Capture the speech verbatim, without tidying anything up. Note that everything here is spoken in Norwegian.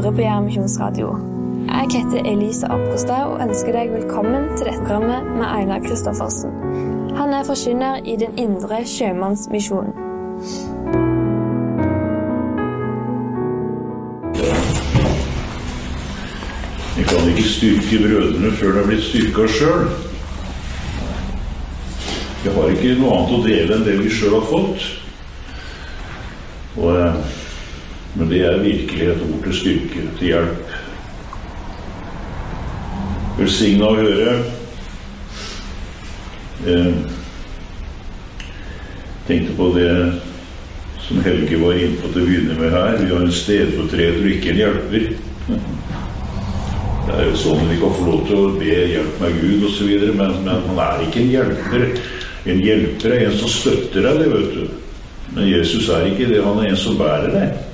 hører på Jæren Misjonsradio. Jeg heter Elisa Apostad og ønsker deg velkommen til dette programmet med Einar Kristoffersen. Han er forkynner i den indre sjømannsmisjonen. Vi kan ikke styrke brødrene før de har blitt styrket selv. Vi har ikke noe annet å dele enn det vi selv har fått. Og, men det er virkelig et ord til styrke, til hjelp. Velsignet å høre. Jeg tenkte på det som Helge var inne på til å begynne med her. Vi har en stedfortreder og ikke en hjelper. Det er jo sånn vi kan få lov til å be hjelp med Gud og så videre, men, men han er ikke en hjelper. En hjelper er en som støtter deg, det vet du. Men Jesus er ikke det, han er en som bærer deg.